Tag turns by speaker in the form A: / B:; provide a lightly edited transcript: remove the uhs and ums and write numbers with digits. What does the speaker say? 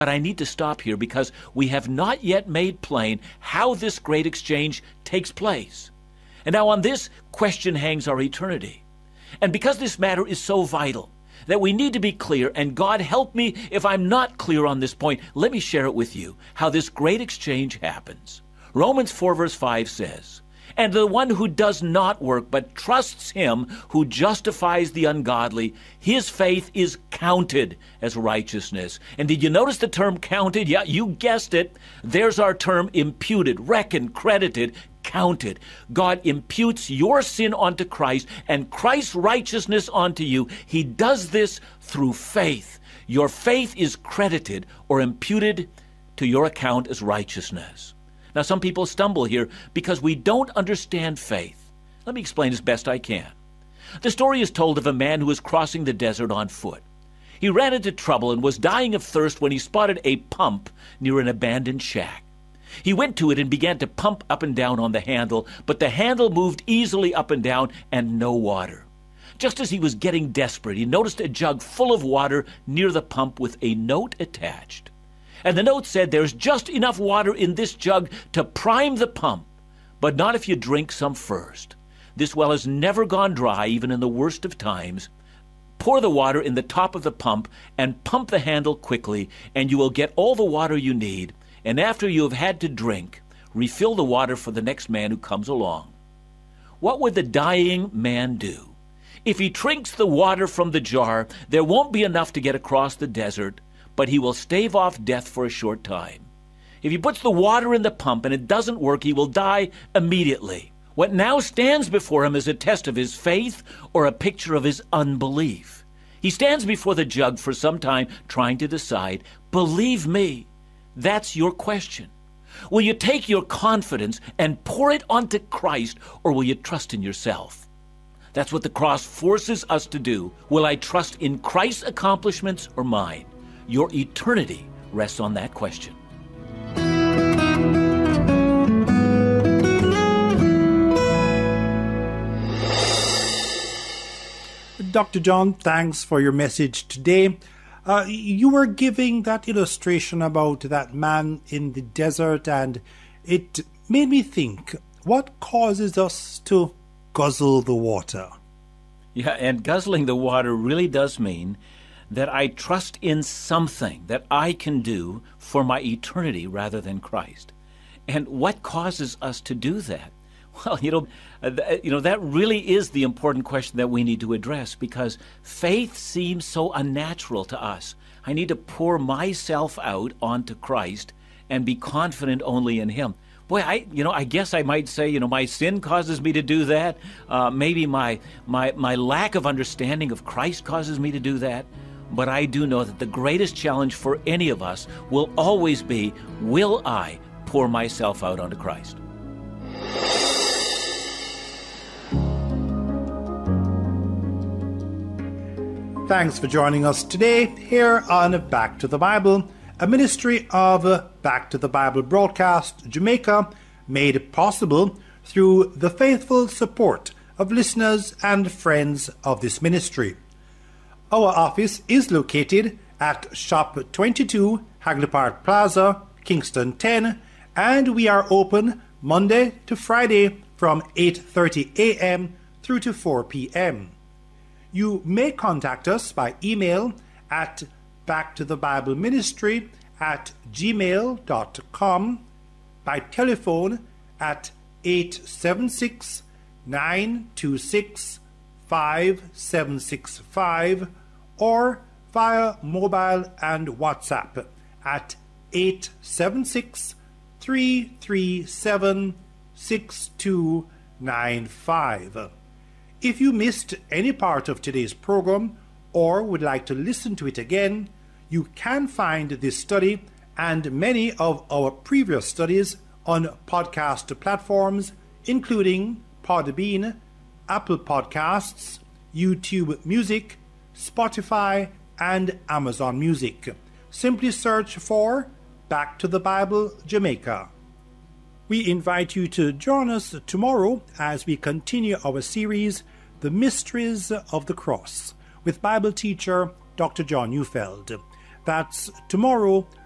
A: But I need to stop here because we have not yet made plain how this great exchange takes place. And now on this question hangs our eternity. And because this matter is so vital that we need to be clear, and God help me if I'm not clear on this point, let me share it with you, how this great exchange happens. Romans 4 verse 5 says, "And the one who does not work but trusts him who justifies the ungodly, his faith is counted as righteousness." And did you notice the term counted? Yeah, you guessed it. There's our term imputed, reckoned, credited, counted. God imputes your sin onto Christ and Christ's righteousness onto you. He does this through faith. Your faith is credited or imputed to your account as righteousness. Now, some people stumble here because we don't understand faith. Let me explain as best I can. The story is told of a man who was crossing the desert on foot. He ran into trouble and was dying of thirst when he spotted a pump near an abandoned shack. He went to it and began to pump up and down on the handle, but the handle moved easily up and down and no water. Just as he was getting desperate, he noticed a jug full of water near the pump with a note attached. And the note said, "There's just enough water in this jug to prime the pump, but not if you drink some first. This well has never gone dry, even in the worst of times. Pour the water in the top of the pump and pump the handle quickly, and you will get all the water you need. And after you have had to drink, refill the water for the next man who comes along." What would the dying man do? If he drinks the water from the jar, there won't be enough to get across the desert, but he will stave off death for a short time. If he puts the water in the pump and it doesn't work, he will die immediately. What now stands before him is a test of his faith or a picture of his unbelief. He stands before the jug for some time trying to decide. Believe me, that's your question. Will you take your confidence and pour it onto Christ, or will you trust in yourself? That's what the cross forces us to do. Will I trust in Christ's accomplishments or mine? Your eternity rests on that question.
B: Dr. John, thanks for your message today. You were giving that illustration about that man in the desert, and it made me think, what causes us to guzzle the water?
A: Yeah, and guzzling the water really does mean that I trust in something that I can do for my eternity rather than Christ. And what causes us to do that? Well, that really is the important question that we need to address, because faith seems so unnatural to us. I need to pour myself out onto Christ and be confident only in Him. Boy, I guess I might say, my sin causes me to do that. Maybe my lack of understanding of Christ causes me to do that. But I do know that the greatest challenge for any of us will always be, will I pour myself out onto Christ?
B: Thanks for joining us today here on Back to the Bible, a ministry of Back to the Bible Broadcast Jamaica, made possible through the faithful support of listeners and friends of this ministry. Our office is located at Shop 22, Hagley Park Plaza, Kingston 10, and we are open Monday to Friday from 8:30 a.m. through to 4 p.m. You may contact us by email at backtothe.bibleministry@gmail.com, by telephone at 876-926-5765, or via mobile and WhatsApp at 876-337-6295. If you missed any part of today's program or would like to listen to it again, you can find this study and many of our previous studies on podcast platforms, including Podbean, Apple Podcasts, YouTube Music, Spotify, and Amazon Music. Simply search for Back to the Bible Jamaica. We invite you to join us tomorrow as we continue our series, The Mysteries of the Cross, with Bible teacher Dr. John Neufeld. That's tomorrow